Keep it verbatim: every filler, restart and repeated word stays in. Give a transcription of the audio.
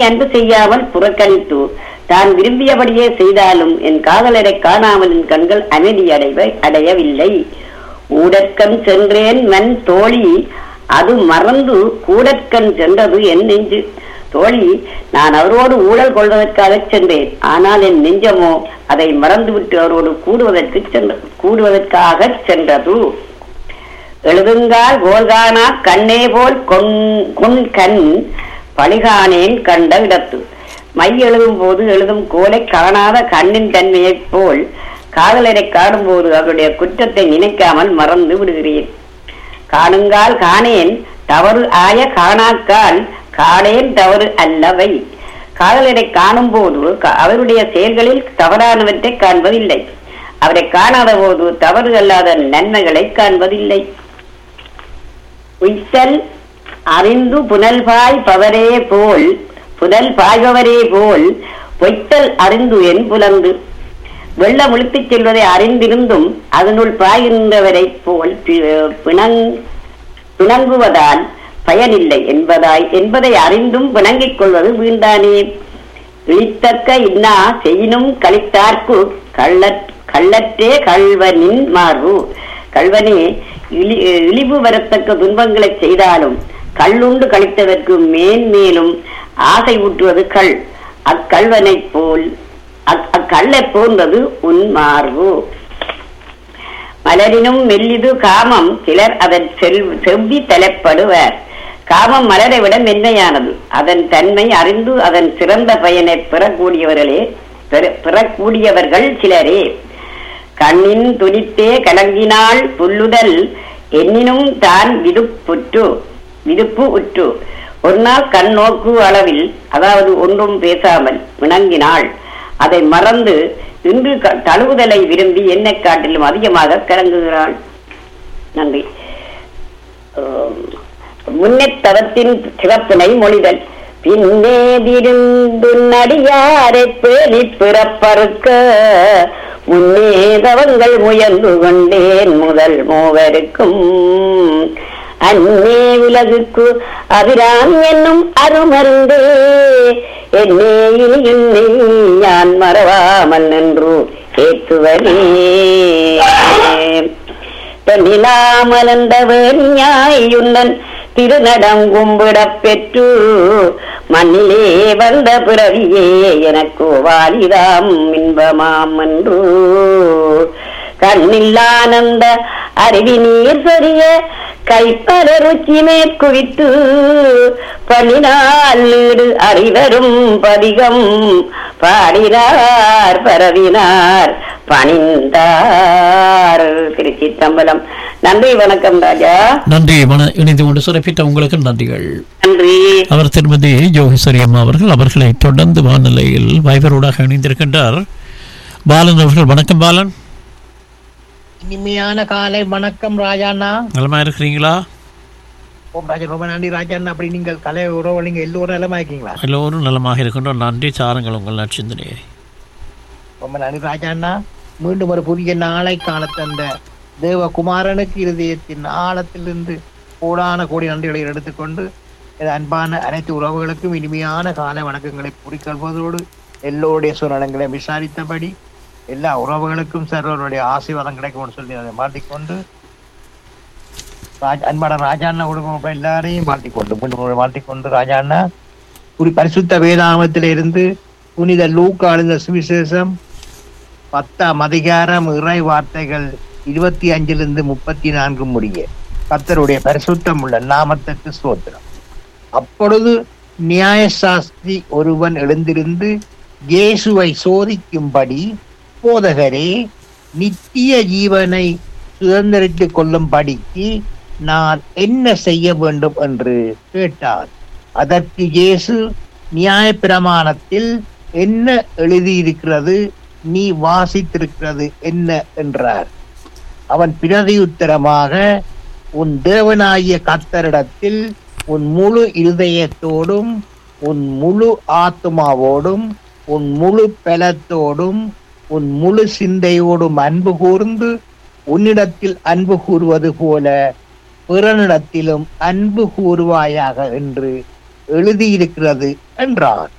அன்பு செய்யாமல் புறக்கணித்து தான் விரும்பியபடியே செய்தாலும் என் காதலரை காணாமல் என் கண்கள் அமைதி அடைவை அடையவில்லை. ஊடற்கண் சென்றேன் மண் தோழி, அது மறந்து கூடற்கண் சென்றது என் நெஞ்சு. தோழி, நான் அவரோடு ஊழல் கொள்வதற்காக சென்றேன். ஆனால் என் நெஞ்சமோ அதை மறந்துவிட்டு அவரோடு கூடுவதற்கு சென்ற கூடுவதற்காக சென்றது. எழுதுங்கால் கோல்கானா கண்ணே போல் கொன் கொன் கண் பழிகானேன் கண்ட இடத்து. மை எழுதும் போது எழுதும் கோலை காணாத கண்ணின் தன்மையைப் போல் காதலரை காணும் போது அவருடைய குற்றத்தை நினைக்காமல் மறந்து விடுகிறேன். காணுங்கால் காணேன் தவறு ஆய காணாக்கால் காணேன் தவறு அல்லவை. காதலரை காணும் போது அவருடைய செயல்களில் தவறானவற்றை காண்பதில்லை. அவரை காணாத போது தவறு அல்லாத நன்மைகளை காண்பதில்லை. உய்த்தல் அறிந்து புனல்பாய் பவரே போல் புனல் பாய்பவரே போல் பொய்த்தல் அறிந்து என் புலந்து. வெள்ளம் இழுத்துச் செல்வதை அறிந்திருந்தும் அதனுள் பாய்கின்றவரை போல் பிணங் பிணங்குவதால் பயனில்லை என்பதாய் என்பதை அறிந்தும் பிணங்கிக் கொள்வது வீண்டானே. இழித்தக்க இன்னா செய்யினும் கழித்தார்க்கு கள்ள கள்ளற்றே கள்வனின் மார்பு. கள்வனே, இழி இழிவு வரத்தக்க துன்பங்களை செய்தாலும் கள்ளுண்டு கழித்ததற்கு மேன்மேலும் ஆசை ஊற்றுவது கள். அக்கள்வனை போல் அக்கல்லை போன்றது உன் மார்பு. மலரினும் மெல்லிது காமம், சிலர் அதன் செல் செவ்வி தலைப்படுவர். காமம் மலரை விட மென்மையானது. அதன் தன்மை அறிந்து அதன் சிறந்த பயனை பெறக்கூடியவர்களே பெறக்கூடியவர்கள் சிலரே. கண்ணின் துணித்தே கலங்கினாள் புல்லுதல் என்னினும் தான் விதுப்புற்று விதுப்பு உற்று. ஒரு நாள் கண் நோக்கு அளவில், அதாவது ஒன்றும் பேசாமல் விளங்கினாள். அதை மறந்து இன்று தழுவுதலை விரும்பி என்னை காட்டிலும் அதிகமாக கலங்குகிறாள். நன்றி. முன்னெத்தவத்தின் சிறப்பினை மொழிதல். பின்னேதிருந்து நடியாரை பேணி பிறப்பறுக்க முன்னேதவங்கள் முயன்று கொண்டேன் முதல் மூவருக்கும். அன்னே உலகுக்கு அபிராம் என்னும் அருமருந்தே என்னே இனி யான் மறவாமல் நின்று ஏற்றுவனே. பெண்ணிலாமலந்தவர் ஞாயுன்னன் திருநடம் கும்பிடப் பெற்று மண்ணிலே வந்த பிறவியே எனக்கு வாலிதாம் இன்பமாம் என்று. கண்ணில்லானந்த அருவி நீர் சொரிய கைப்பற ருச்சி மேற்குவித்து பண்ணினால் நீடு அறிவரும் பதிகம் பாடினார் பரவினார் பணிந்தார். திருச்சிற்றம்பலம். நன்றி, வணக்கம் ராஜா. நன்றி. இணைந்து கொண்டு சிறப்பித்த உங்களுக்கு நன்றிகள். நன்றி. அவர் திருமதி யோகேஸ்வரி அம்மா அவர்கள். அவர்களை தொடர்ந்து வானிலையில் வைபரோடாக இணைந்திருக்கின்றார் பாலன் அவர்கள். வணக்கம் பாலன். இனிமையான காலை வணக்கம் ராஜாண்ணா. நலமா இருக்கிறீங்களா? ஓம் ராஜா, ரொம்ப நன்றி ராஜாண்ணா. அப்படி நீங்கள் கலை உறவு நீங்க எல்லோரும் நலமா இருக்கீங்களா? எல்லோரும் நலமாக இருக்கின்றோம். நன்றி. சாருங்கள் உங்கள் நற்சிந்தனையை. ரொம்ப நன்றி ராஜாண்ணா. மீண்டும் ஒரு புதிய நாளை காண தந்த தேவகுமாரனுக்கு இருதயத்தின் ஆழத்திலிருந்து கோடான கோடி நன்றிகளை எடுத்துக்கொண்டு அன்பான அனைத்து உறவுகளுக்கும் இனிமையான காலை வணக்கங்களை கூறிக்கொள்வதோடு எல்லோருடைய சூழ்நிலங்களை விசாரித்தபடி எல்லா உறவுகளுக்கும் சர்வருடைய ஆசீர்வாதம் கிடைக்கும்னு சொல்லி அதை மாற்றிக்கொண்டு ராஜ் அன்பான ராஜாண்ணா குடும்பம் எல்லாரையும் மாற்றிக்கொண்டு மீண்டும் மாற்றிக்கொண்டு ராஜாண்ணா குறி பரிசுத்த வேதாமத்தில இருந்து புனித லூக்கா எழுதின சுவிசேஷம் பத்தாம் அதிகாரம் இறை வார்த்தைகள் இருபத்தி அஞ்சிலிருந்து முப்பத்தி நான்கு முடிய கர்த்தருடைய பரிசுத்தம் உள்ள நாமத்துக்கு ஸ்தோத்திரம். அப்பொழுது நியாயசாஸ்திரி ஒருவன் எழுந்திருந்து இயேசுவை சோதிக்கும்படி, போதகரே, நித்திய ஜீவனை சுதந்திரித்துக் கொள்ளும்படிக்கு நான் என்ன செய்ய வேண்டும் என்று கேட்டார். அதற்கு இயேசு, நியாயப்பிரமாணத்தில் என்ன எழுதியிருக்கிறது, நீ வாசித்திருக்கிறது என்ன என்றார். அவன் பிரதியுத்தரமாக, உன் தேவனாகிய கர்த்தரிடத்தில் உன் முழு இருதயத்தோடும் உன் முழு ஆத்மாவோடும் உன் முழு பலத்தோடும் உன் முழு சிந்தையோடும் அன்பு கூர்ந்து உன்னிடத்தில் அன்பு கூறுவது போல பிறனிடத்திலும் அன்பு கூறுவாயாக என்று எழுதியிருக்கிறது என்றார்.